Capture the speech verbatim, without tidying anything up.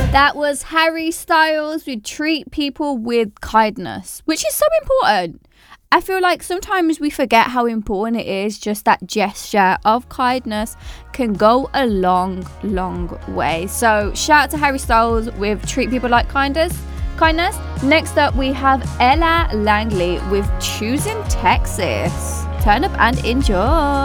That was Harry Styles with Treat People with Kindness, which is so important. I feel like sometimes we forget how important it is. Just that gesture of kindness can go a long, long way. So shout out to Harry Styles with Treat People Like Kindness. Kindness. Next up, we have Ella Langley with Choosing Texas. Turn up and enjoy.